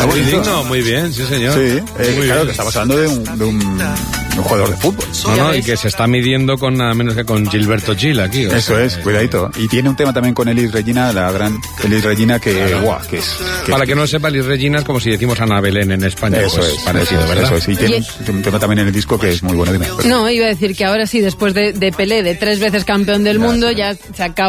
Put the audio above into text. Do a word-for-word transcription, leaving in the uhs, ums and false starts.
Ah, muy digno, muy bien, sí señor. Sí, eh, Muy claro, bien. que estamos hablando de un, de un, de un jugador de fútbol. No, no, y que se está midiendo con nada menos que con Gilberto Gil aquí. O Eso sea, es, cuidadito. Y tiene un tema también con Elis Regina, la gran Elis Regina, que, Claro. guau, que es... Que Para que no sepa, Elis Regina es como si decimos Ana Belén en España. Eso pues, es, parecido, eso es, ¿verdad? eso es. Y tiene Y- un, un tema también en el disco que es muy bueno. Dime. No, iba a decir que ahora sí, después de, de Pelé, de tres veces campeón del mundo, ya se acaba